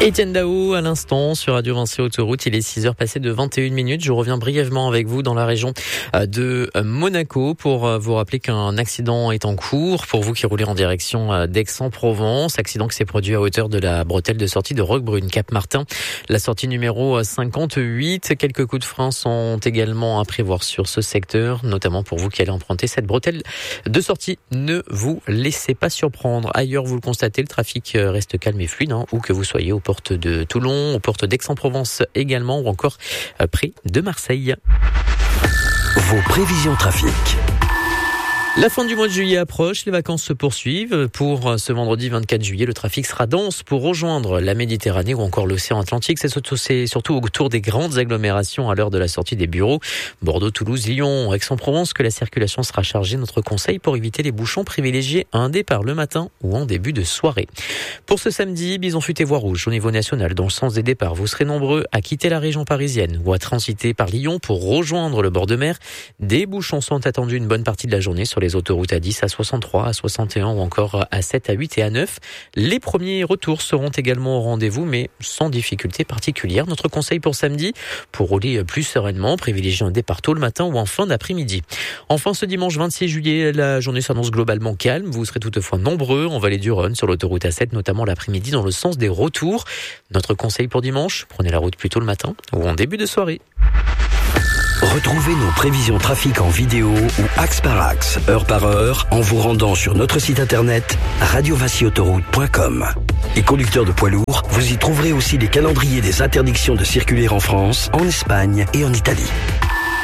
Étienne Daou à l'instant sur Radio Vinci Autoroute. Il est 6h passé de 21 minutes. Je reviens brièvement avec vous dans la région de Monaco pour vous rappeler qu'un accident est en cours. Pour vous qui roulez en direction d'Aix-en-Provence, accident qui s'est produit à hauteur de la bretelle de sortie de Roquebrune Cap-Martin. La sortie numéro 58. Quelques coups de frein sont également à prévoir sur ce secteur, notamment pour vous qui allez emprunter cette bretelle de sortie. Ne vous laissez pas surprendre. Ailleurs, vous le constatez, le trafic reste calme et fluide, où que vous soyez, aux portes de Toulon, aux portes d'Aix-en-Provence également, ou encore près de Marseille. Vos prévisions trafic. La fin du mois de juillet approche, les vacances se poursuivent. Pour ce vendredi 24 juillet, le trafic sera dense pour rejoindre la Méditerranée ou encore l'océan Atlantique. C'est surtout autour des grandes agglomérations à l'heure de la sortie des bureaux. Bordeaux, Toulouse, Lyon, Aix-en-Provence, que la circulation sera chargée. Notre conseil pour éviter les bouchons, privilégiez un départ le matin ou en début de soirée. Pour ce samedi, bison futé voie rouge au niveau national dans le sens des départs. Vous serez nombreux à quitter la région parisienne ou à transiter par Lyon pour rejoindre le bord de mer. Des bouchons sont attendus une bonne partie de la journée sur les autoroutes A10, A63, A61 ou encore A7, A8 et A9. Les premiers retours seront également au rendez-vous, mais sans difficulté particulière. Notre conseil pour samedi, pour rouler plus sereinement, privilégiez un départ tôt le matin ou en fin d'après-midi. Enfin, ce dimanche 26 juillet, la journée s'annonce globalement calme. Vous serez toutefois nombreux en vallée du Rhône sur l'autoroute A7, notamment l'après-midi dans le sens des retours. Notre conseil pour dimanche, prenez la route plus tôt le matin ou en début de soirée. Retrouvez nos prévisions trafic en vidéo ou axe par axe, heure par heure, en vous rendant sur notre site internet radiovinciautoroute.com. Et conducteurs de poids lourds, vous y trouverez aussi les calendriers des interdictions de circuler en France, en Espagne et en Italie.